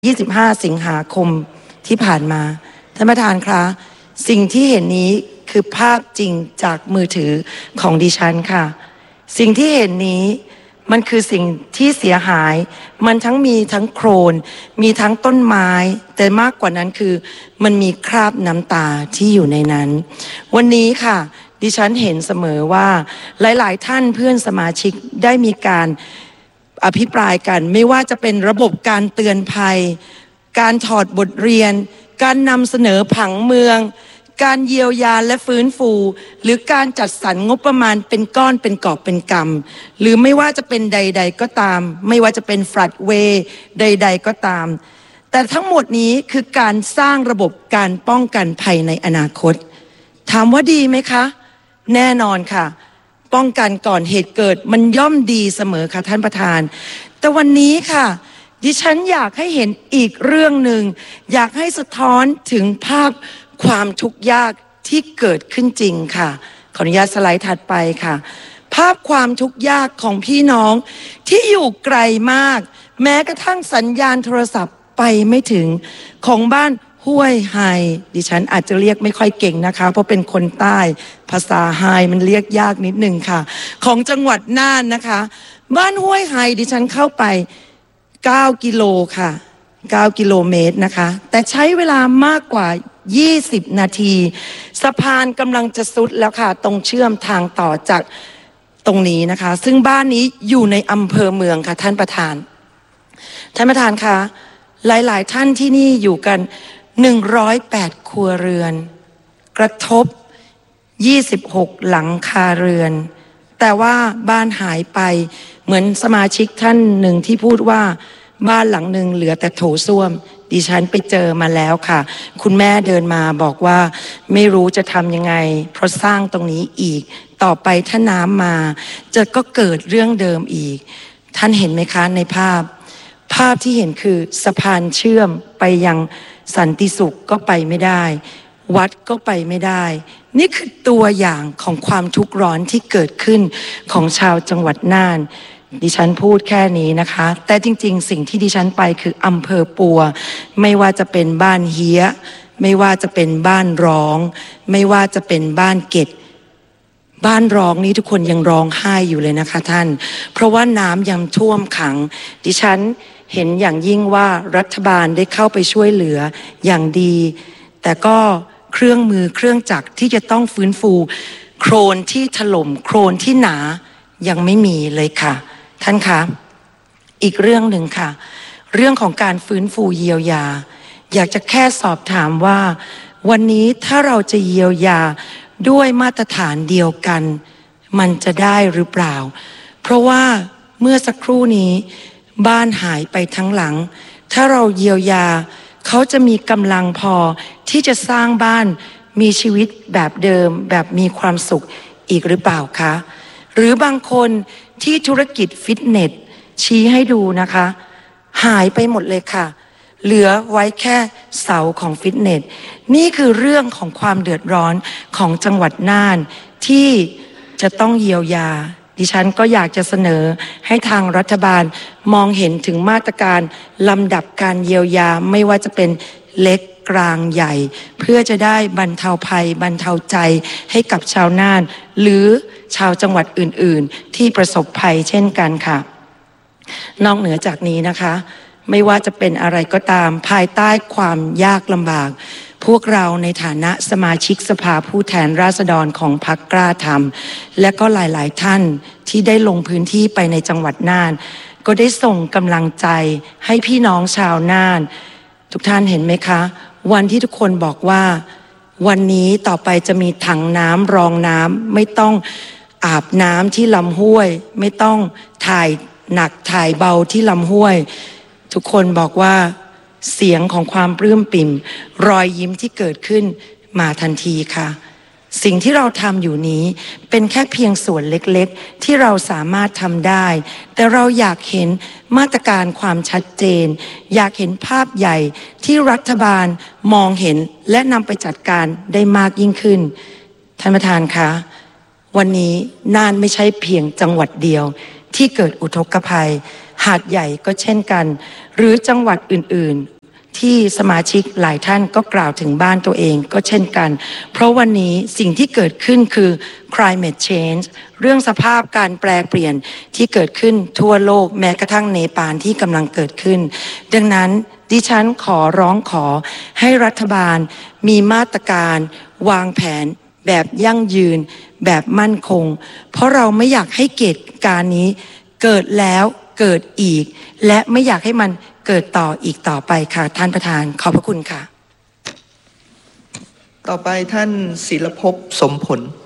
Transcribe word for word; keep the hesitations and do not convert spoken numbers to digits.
ยี่สิบห้า สิงหาคมที่ผ่านมาท่านประธานคะสิ่งที่เห็นนี้คือภาพจริงจากมือถือของดิฉันค่ะสิ่งที่เห็นนี้มันคือสิ่งที่เสียหายมันทั้งมีทั้งโคลนมีทั้งต้นไม้แต่มากกว่านั้นคือมันมีคราบน้ำตาที่อยู่ในนั้นวันนี้ค่ะดิฉันเห็นเสมอว่าหลายๆท่านเพื่อนสมาชิกได้มีการอภิปรายกันไม่ว่าจะเป็นระบบการเตือนภัยการถอดบทเรียนการนำเสนอผังเมืองการเยียวยาและฟื้นฟูหรือการจัดสรรงบประมาณเป็นก้อนเป็นกอบเป็นกำหรือไม่ว่าจะเป็นใดๆก็ตามไม่ว่าจะเป็นฟลัดเวย์ใดๆก็ตามแต่ทั้งหมดนี้คือการสร้างระบบการป้องกันภัยในอนาคตถามว่าดีไหมคะแน่นอนค่ะป้องกันก่อนเหตุเกิดมันย่อมดีเสมอค่ะท่านประธานแต่วันนี้ค่ะดิฉันอยากให้เห็นอีกเรื่องหนึ่งอยากให้สะท้อนถึงภาพความทุกข์ยากที่เกิดขึ้นจริงค่ะขออนุญาตสไลด์ถัดไปค่ะภาพความทุกข์ยากของพี่น้องที่อยู่ไกลมากแม้กระทั่งสัญญาณโทรศัพท์ไปไม่ถึงของบ้านห้วยไฮดิฉันอาจจะเรียกไม่ค่อยเก่งนะคะเพราะเป็นคนใต้ภาษาไฮมันเรียกยากนิดนึงค่ะของจังหวัดน่านนะคะบ้านห้วยไฮดิฉันเข้าไปเก้ากิโลค่ะเก้ากิโลเมตรนะคะแต่ใช้เวลามากกว่ายี่สิบนาทีสะพานกำลังจะสุดแล้วค่ะตรงเชื่อมทางต่อจากตรงนี้นะคะซึ่งบ้านนี้อยู่ในอำเภอเมืองค่ะท่านประธานท่านประธานคะหลายๆท่านที่นี่อยู่กันหนึ่งร้อยแปดครัวเรือนกระทบยี่สิบหกหลังคาเรือนแต่ว่าบ้านหายไปเหมือนสมาชิกท่านหนึ่งที่พูดว่าบ้านหลังหนึ่งเหลือแต่โถส้วมดิฉันไปเจอมาแล้วค่ะคุณแม่เดินมาบอกว่าไม่รู้จะทำยังไงเพราะสร้างตรงนี้อีกต่อไปถ้าน้ำมาจะก็เกิดเรื่องเดิมอีกท่านเห็นไหมคะในภาพภาพที่เห็นคือสะพานเชื่อมไปยังสันติสุขก็ไปไม่ได้วัดก็ไปไม่ได้นี่คือตัวอย่างของความทุกข์ร้อนที่เกิดขึ้นของชาวจังหวัดน่านดิฉันพูดแค่นี้นะคะแต่จริงๆสิ่งที่ดิฉันไปคืออำเภอปัวไม่ว่าจะเป็นบ้านเฮียไม่ว่าจะเป็นบ้านร้องไม่ว่าจะเป็นบ้านเกตบ้านร้องนี้ทุกคนยังร้องไห้อยู่เลยนะคะท่านเพราะว่าน้ำยังท่วมขังดิฉันเห็นอย่างยิ่งว่ารัฐบาลได้เข้าไปช่วยเหลืออย่างดีแต่ก็เครื่องมือเครื่องจักรที่จะต้องฟื้นฟูโคลนที่ถล่มโคลนที่หนายังไม่มีเลยค่ะท่านคะอีกเรื่องหนึ่งค่ะเรื่องของการฟื้นฟูเยียวยาอยากจะแค่สอบถามว่าวันนี้ถ้าเราจะเยียวยาด้วยมาตรฐานเดียวกันมันจะได้หรือเปล่าเพราะว่าเมื่อสักครู่นี้บ้านหายไปทั้งหลังถ้าเราเยียวยาเขาจะมีกำลังพอที่จะสร้างบ้านมีชีวิตแบบเดิมแบบมีความสุขอีกหรือเปล่าคะหรือบางคนที่ธุรกิจฟิตเนสชี้ให้ดูนะคะหายไปหมดเลยค่ะเหลือไว้แค่เสาของฟิตเนสนี่คือเรื่องของความเดือดร้อนของจังหวัดน่านที่จะต้องเยียวยาดิฉันก็อยากจะเสนอให้ทางรัฐบาลมองเห็นถึงมาตรการลำดับการเยียวยาไม่ว่าจะเป็นเล็กกลางใหญ่เพื่อจะได้บรรเทาภัยบรรเทาใจให้กับชาวน่านหรือชาวจังหวัดอื่นๆที่ประสบภัยเช่นกันค่ะนอกเหนือจากนี้นะคะไม่ว่าจะเป็นอะไรก็ตามภายใต้ความยากลำบากพวกเราในฐานะสมาชิกสภาผู้แทนราษฎรของพรรคกล้าธรรมและก็หลายๆท่านที่ได้ลงพื้นที่ไปในจังหวัดน่านก็ได้ส่งกำลังใจให้พี่น้องชาวน่านทุกท่านเห็นไหมคะวันที่ทุกคนบอกว่าวันนี้ต่อไปจะมีถังน้ำรองน้ำไม่ต้องอาบน้ำที่ลำห้วยไม่ต้องถ่ายหนักถ่ายเบาที่ลำห้วยทุกคนบอกว่าเสียงของความปลื้มปิ่มรอยยิ้มที่เกิดขึ้นมาทันทีค่ะสิ่งที่เราทำอยู่นี้เป็นแค่เพียงส่วนเล็กๆที่เราสามารถทำได้แต่เราอยากเห็นมาตรการความชัดเจนอยากเห็นภาพใหญ่ที่รัฐบาลมองเห็นและนำไปจัดการได้มากยิ่งขึ้นท่านประธานคะวันนี้น่านไม่ใช่เพียงจังหวัดเดียวที่เกิดอุทกภัยหาดใหญ่ก็เช่นกันหรือจังหวัดอื่นๆที่สมาชิกหลายท่านก็กล่าวถึงบ้านตัวเองก็เช่นกันเพราะวันนี้สิ่งที่เกิดขึ้นคือ climate change เรื่องสภาพการแปรเปลี่ยนที่เกิดขึ้นทั่วโลกแม้กระทั่งเนปาลที่กำลังเกิดขึ้นดังนั้นดิฉันขอร้องขอให้รัฐบาลมีมาตรการวางแผนแบบยั่งยืนแบบมั่นคงเพราะเราไม่อยากให้เหตุการณ์นี้เกิดแล้วเกิดอีกและไม่อยากให้มันเกิดต่ออีกต่อไปค่ะท่านประธานขอบพระคุณค่ะต่อไปท่านศิลภพสมผล